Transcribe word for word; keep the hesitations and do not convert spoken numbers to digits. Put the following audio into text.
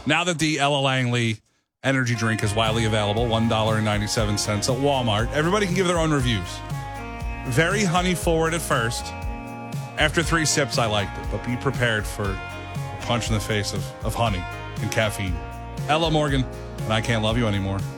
Now that the Ella Langley energy drink is widely available, one dollar and ninety-seven cents at Walmart, everybody can give their own reviews. Very honey forward at first. After three sips, I liked it, but be prepared for a punch in the face of, of honey and caffeine. Ella Morgan, and I Can't Love You Anymore.